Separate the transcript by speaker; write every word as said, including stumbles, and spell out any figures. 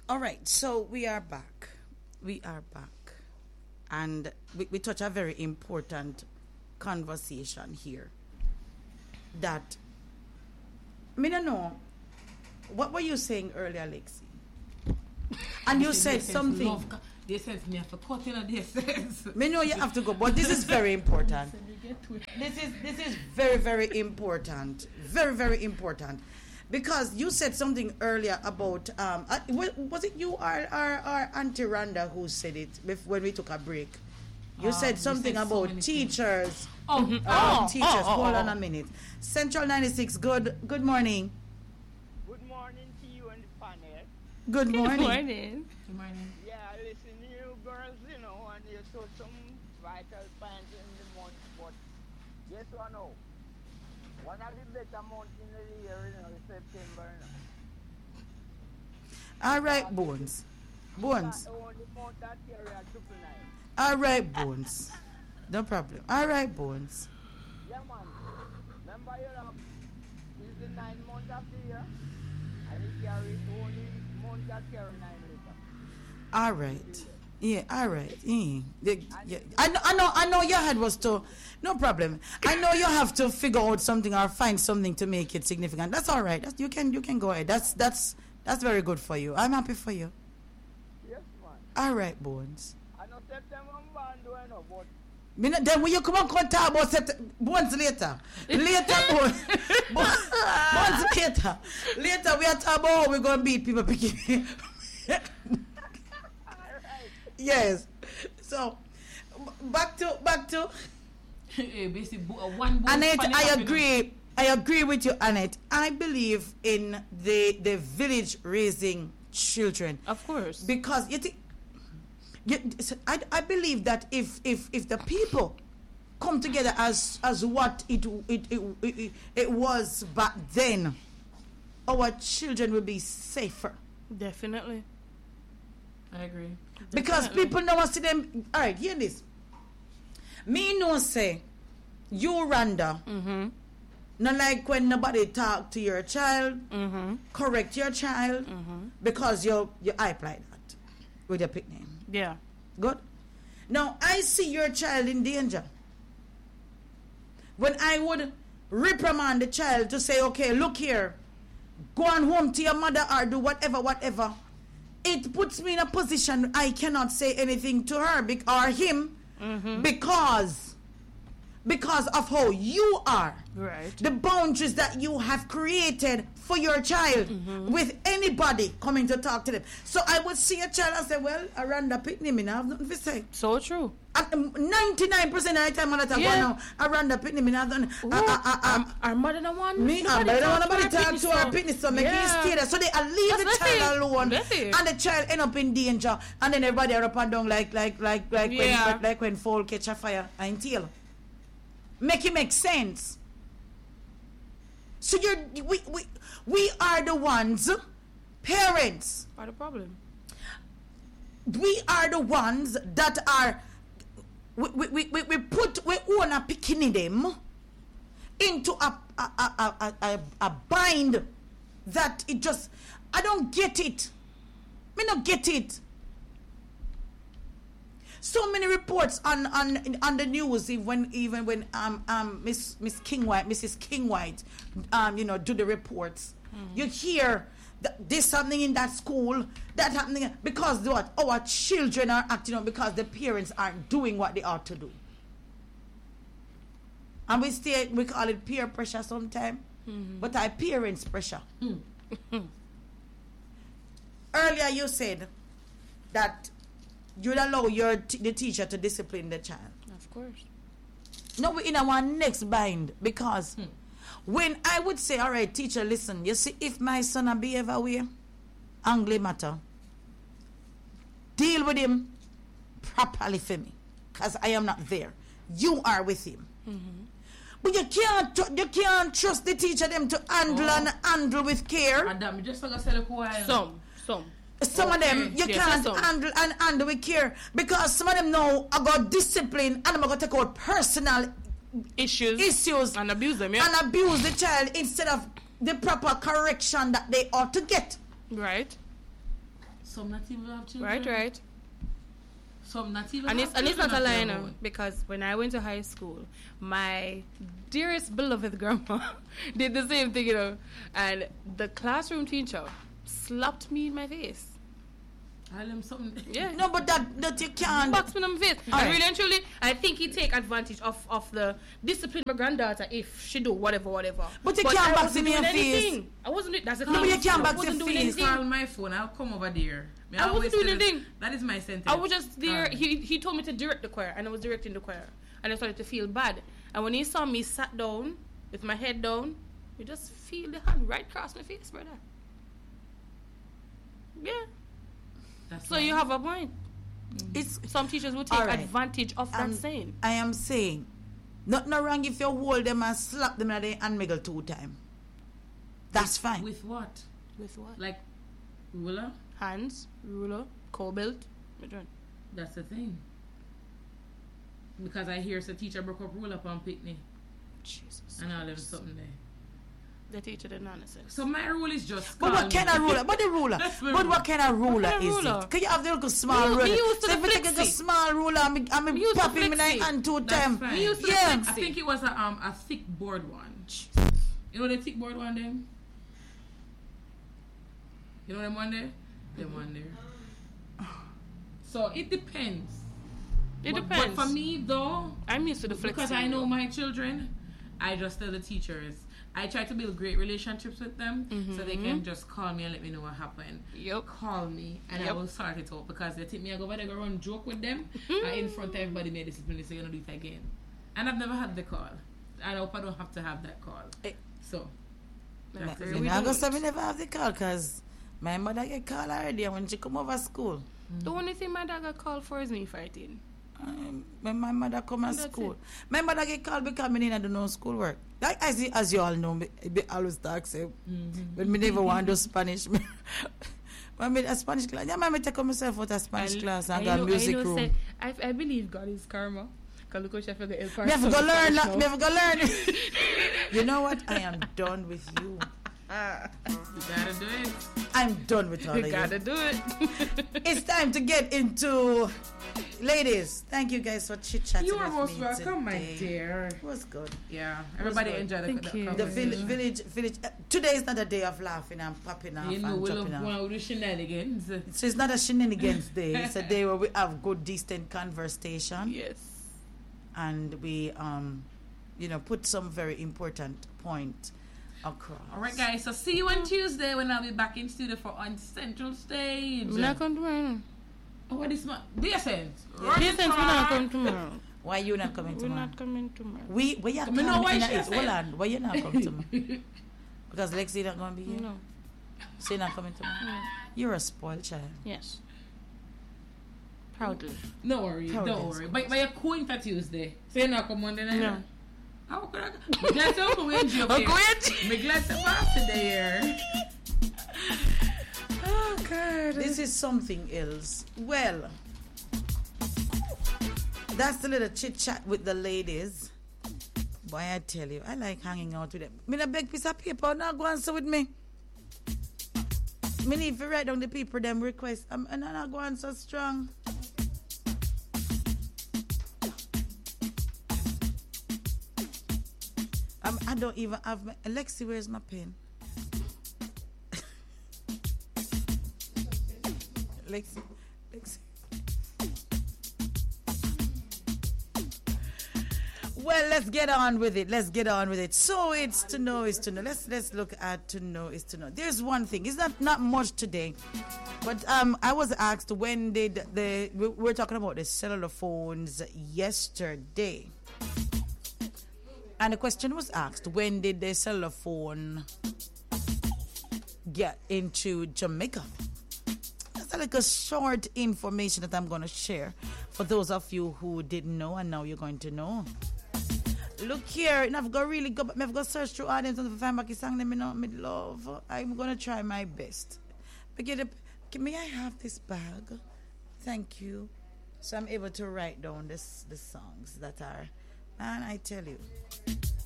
Speaker 1: All right, so we are back. We are back. And we, we touch a very important conversation here. That, I mean, I know, what were you saying earlier, Lexi? And you said something.
Speaker 2: Love, they said me have to cut in and they says.
Speaker 1: Me know you have to go, but this is very important. This is this is very, very important. Very, very important. Because you said something earlier about, um, uh, was it you or, or, or Auntie Randa who said it when we took a break? You um, said something said about so teachers.
Speaker 2: Oh,
Speaker 1: uh,
Speaker 2: oh,
Speaker 1: teachers.
Speaker 2: Oh, oh,
Speaker 1: Hold
Speaker 2: oh.
Speaker 1: on a minute. Central ninety-six, good good morning.
Speaker 3: Good morning to you and the panel.
Speaker 1: Good morning.
Speaker 4: Good morning.
Speaker 2: Good morning.
Speaker 3: Yeah, listen, you girls, you know, and you saw some vital points in the month, but yes or no? One of the better months in the year, you know, is September. You know.
Speaker 1: All right, Bones. Bones.
Speaker 3: The only month that year is triple nine.
Speaker 1: All right, Bones. No problem. All right, Bones.
Speaker 3: Yeah, man. Remember, you know, it's the nine months of the year, and it carries only month that carry nine later.
Speaker 1: All right. Yeah, all right. Yeah. The, yeah. I, know, I know I know your head was to, no problem. I know you have to figure out something or find something to make it significant. That's all right. That's, you can you can go ahead. That's that's that's very good for you. I'm happy for you.
Speaker 3: Yes, man.
Speaker 1: All right, Bones.
Speaker 3: I know September I'm born, do I know, but
Speaker 1: Me not, then when you come and come talk about September, Bones later. Later, Bones. Bones Bones later. Later, we are talking about how we're going to beat people picking. Yes. So, back to, back to.
Speaker 2: Basically, one
Speaker 1: Annette, I agree. I agree with you, Annette. I believe in the the village raising children.
Speaker 4: Of course.
Speaker 1: Because you think, you, I, I believe that if, if, if the people come together as as what it it, it it it was back then, our children will be safer.
Speaker 4: Definitely.
Speaker 2: I agree.
Speaker 1: Because
Speaker 4: Definitely.
Speaker 1: people now see them. All right, hear this. Me no say you Randa.
Speaker 4: Mm-hmm.
Speaker 1: Not like when nobody talk to your child,
Speaker 4: Mm-hmm.
Speaker 1: correct your child,
Speaker 4: Mm-hmm.
Speaker 1: because you you hype like that with your pick name.
Speaker 4: Yeah.
Speaker 1: Good. Now I see your child in danger. When I would reprimand the child to say, okay, look here, go on home to your mother or do whatever, whatever, it puts me in a position I cannot say anything to her bec- or him
Speaker 4: Mm-hmm.
Speaker 1: because because of how you are.
Speaker 4: Right.
Speaker 1: The boundaries that you have created for your child
Speaker 4: Mm-hmm.
Speaker 1: with anybody coming to talk to them. So I would see a child and say, well, I ran the picnic, I have nothing to say.
Speaker 4: So true.
Speaker 1: And um, ninety-nine percent of the time when I talk
Speaker 4: Yeah.
Speaker 1: now, I ran the picnic, I have done.
Speaker 4: Ooh,
Speaker 1: Uh, uh, uh, uh,
Speaker 4: um, our mother don't want
Speaker 1: me,
Speaker 4: nobody
Speaker 1: but I don't want
Speaker 4: talk
Speaker 1: nobody
Speaker 4: to our
Speaker 1: talk to our
Speaker 4: picnic,
Speaker 1: picnic, so make
Speaker 4: yeah.
Speaker 1: you stay there. So they uh, leave
Speaker 4: That's
Speaker 1: the
Speaker 4: the
Speaker 1: child
Speaker 4: thing.
Speaker 1: alone,
Speaker 4: That's it.
Speaker 1: and the child end up in danger, and then everybody are up and down like like like like
Speaker 4: Yeah.
Speaker 1: when like when fall catch a fire and tail. Make it make sense. So you're we we we are the ones, parents.
Speaker 4: Part of the problem.
Speaker 1: We are the ones that are we we we, we put we own a picking them into a a, a a a a bind that it just I don't get it. Me not get it. So many reports on on on the news, even when even when um um Miss Miss King White, Missus King White, um you know do the reports. Mm-hmm. You hear th- this happening in that school, that happening because what our children are acting on because the parents aren't doing what they ought to do, and we stay we call it peer pressure sometimes, mm-hmm. but our parents pressure. Mm. Earlier you said that you'd allow your t- the teacher to discipline the child.
Speaker 4: Of course.
Speaker 1: Now we're in our next bind because
Speaker 2: Hmm.
Speaker 1: when I would say, all right, teacher, listen, you see, if my son a behave away, angle matter, deal with him properly for me, because I am not there. You are with him. Mm-hmm. But you can't tr- you can't trust the teacher them to handle
Speaker 2: Oh.
Speaker 1: and handle with care.
Speaker 2: And that me just like I said a while.
Speaker 4: Some. Some.
Speaker 1: Some of them you
Speaker 4: Yes,
Speaker 1: can't
Speaker 4: some.
Speaker 1: handle and handle with care because some of them know about discipline and I'm going to take out personal
Speaker 4: Issues.
Speaker 1: issues
Speaker 4: And abuse them, yeah.
Speaker 1: and abuse the child instead of the proper correction that they ought to get.
Speaker 4: Right.
Speaker 2: Some not even have children.
Speaker 4: Right, right.
Speaker 2: Some not even
Speaker 4: And
Speaker 2: have
Speaker 4: it's, and it's not a
Speaker 2: children
Speaker 4: lie
Speaker 2: of their
Speaker 4: now,
Speaker 2: own.
Speaker 4: because when I went to high school, my dearest beloved grandma did the same thing, you know, and the classroom teacher slapped me in my face.
Speaker 2: Tell them something.
Speaker 4: Yeah.
Speaker 1: No, but that that you can't.
Speaker 4: Box me in my face.
Speaker 1: All
Speaker 4: And
Speaker 1: right.
Speaker 4: really and truly, I think he take advantage of, of the discipline of my granddaughter if she do whatever, whatever.
Speaker 1: But you can't
Speaker 4: I
Speaker 1: box
Speaker 4: wasn't
Speaker 1: him in
Speaker 4: doing
Speaker 1: your face.
Speaker 4: anything. I wasn't doing, that's the
Speaker 1: No,
Speaker 4: thing.
Speaker 1: but you can't
Speaker 4: I
Speaker 1: box
Speaker 4: wasn't
Speaker 1: your
Speaker 4: doing
Speaker 1: face.
Speaker 2: Please
Speaker 4: anything.
Speaker 2: call my phone. I'll come over there. Me
Speaker 4: I wasn't
Speaker 2: always
Speaker 4: doing
Speaker 2: tell them-
Speaker 4: anything.
Speaker 2: That is my sentence.
Speaker 4: I was just there.
Speaker 2: Alright.
Speaker 4: He he told me to direct the choir, and I was directing the choir, and I started to feel bad. And when he saw me sat down with my head down, you just feel the hand right across my face, brother. Yeah.
Speaker 2: That's
Speaker 4: So
Speaker 2: fine.
Speaker 4: you have a point.
Speaker 1: It's.
Speaker 4: Some teachers will take
Speaker 1: Alright.
Speaker 4: advantage of that
Speaker 1: Um,
Speaker 4: saying.
Speaker 1: I am saying, not no wrong if you hold them and slap them in the hand miggle two time. That's fine.
Speaker 2: With what?
Speaker 4: With what?
Speaker 2: Like ruler?
Speaker 4: Hands, ruler, cobalt. Which one?
Speaker 2: That's the thing. Because I hear the teacher broke up ruler upon picnic
Speaker 4: Jesus.
Speaker 2: and all them
Speaker 4: Christ.
Speaker 2: something there.
Speaker 4: The teacher did not understand.
Speaker 2: So my rule is just.
Speaker 1: But
Speaker 2: call
Speaker 1: what kind of
Speaker 2: me.
Speaker 1: ruler? But the ruler.
Speaker 2: That's my
Speaker 1: But
Speaker 2: rule.
Speaker 1: what kind of ruler
Speaker 4: kind of
Speaker 1: is
Speaker 4: ruler?
Speaker 1: it? Can you have the little small
Speaker 4: We- we
Speaker 1: ruler?
Speaker 4: used to
Speaker 1: So
Speaker 4: the
Speaker 1: if we take a
Speaker 4: flexi.
Speaker 1: small ruler and me, and me
Speaker 4: We used to
Speaker 1: pop him in the
Speaker 4: flexi.
Speaker 1: hand two
Speaker 2: That's
Speaker 1: time.
Speaker 2: fine.
Speaker 4: We used to
Speaker 1: Yeah.
Speaker 4: flexi.
Speaker 2: I think it was a um a thick board one. You know the thick board one them? You know them one there? Them one there. So it depends.
Speaker 4: It
Speaker 2: but,
Speaker 4: depends.
Speaker 2: But for me though,
Speaker 4: I'm used to the flex.
Speaker 2: because I know my children, I just tell the teachers. I try to build great relationships with them so they can just call me and let me know what happened.
Speaker 4: Yep.
Speaker 2: Call me and I
Speaker 4: Yep.
Speaker 2: will sort it out, because they think me I go over there go run joke with them and in front of everybody may discipline they say you're gonna do it again. And I've never had the call. I hope I don't have to have that call.
Speaker 1: Eh.
Speaker 2: So
Speaker 1: Me-
Speaker 2: that's the
Speaker 1: me
Speaker 2: reason.
Speaker 1: not go say me never have the call because my mother get call already when she come over school.
Speaker 4: The only thing my dad got called for is me fighting.
Speaker 1: Um, when my mother come at
Speaker 4: That's
Speaker 1: school,
Speaker 4: it.
Speaker 1: my mother get called because me didn't do no school work. Like as you, as you all know, me, me always talk say when me never want to do Spanish. Me, when me a Spanish class, yeah, me take myself out of Spanish
Speaker 4: I-
Speaker 1: class
Speaker 4: I
Speaker 1: and go
Speaker 4: know-
Speaker 1: music
Speaker 4: I know
Speaker 1: room.
Speaker 4: say- I, I believe God is karma. Because look how she forgot El
Speaker 1: Me have to go learn.
Speaker 4: now.
Speaker 1: La, me have to go learn. You know what? I am done with you.
Speaker 2: You gotta do it.
Speaker 1: I'm done with all
Speaker 4: You
Speaker 1: of
Speaker 4: gotta
Speaker 1: you.
Speaker 4: do it.
Speaker 1: It's time to get into ladies. Thank you guys for chit chatting.
Speaker 2: You are
Speaker 1: with
Speaker 2: most
Speaker 1: me
Speaker 2: welcome, my
Speaker 1: today.
Speaker 2: dear.
Speaker 1: It was good.
Speaker 2: Yeah, everybody
Speaker 1: good.
Speaker 2: enjoy the,
Speaker 4: Thank
Speaker 2: the
Speaker 4: you.
Speaker 1: The
Speaker 2: conversation.
Speaker 1: village, village, village. Uh, today is not a day of laughing and popping off
Speaker 2: You know,
Speaker 1: and
Speaker 2: we love
Speaker 1: jumping off.
Speaker 2: one with the shenanigans.
Speaker 1: So it's not a shenanigans day. It's a day where we have good, decent conversation,
Speaker 4: Yes.
Speaker 1: and we, um, you know, put some very important point across.
Speaker 2: All right, guys. So see you on Tuesday when I'll be back in studio for on Central Stage.
Speaker 4: I'm not coming tomorrow.
Speaker 2: Oh, what is my decent?
Speaker 4: Yes, we're not coming tomorrow.
Speaker 1: Why you not coming
Speaker 4: We're
Speaker 1: tomorrow?
Speaker 4: not coming tomorrow.
Speaker 1: We, why you
Speaker 2: Me
Speaker 1: coming?
Speaker 2: know why
Speaker 1: in a-
Speaker 2: she
Speaker 1: Hold
Speaker 2: said.
Speaker 1: on, why you not coming tomorrow? Because Lexi not gonna be here.
Speaker 4: No.
Speaker 1: So you're not coming tomorrow.
Speaker 4: No.
Speaker 1: You're a spoiled child.
Speaker 4: Yes. Proudly.
Speaker 2: No worry,
Speaker 1: Proud
Speaker 2: don't
Speaker 1: is
Speaker 2: worry.
Speaker 1: good.
Speaker 2: But, but you're going for Tuesday. So you're not come Monday night?
Speaker 4: No.
Speaker 2: How could I? I'm glad to come with you.
Speaker 4: I'm going
Speaker 2: I'm glad to pass today here.
Speaker 1: Oh God. This is something else. Well, that's the little chit chat with the ladies. Boy, I tell you, I like hanging out with them. Me a big piece of paper, now go and sit with me. Me need to write down the people them request. I'm, I'm not going so strong. Um, I don't even have my Alexi, where's my pen? Lexi, Lexi. Well, let's get on with it. Let's get on with it. So it's to know is to know. Let's let's look at to know is to know. There's one thing. It's not not much today, but um, I was asked when did the we were talking about the cellular phones yesterday, and the question was asked when did the cellular phone get into Jamaica? That's like a short information that I'm going to share for those of you who didn't know and now you're going to know. Look here, and I've got really go, I've got search through audience and find back song them, you know, me love. I'm gonna try my best. But get up, may I have this bag? Thank you. So I'm able to write down this the songs that are, man, I tell you.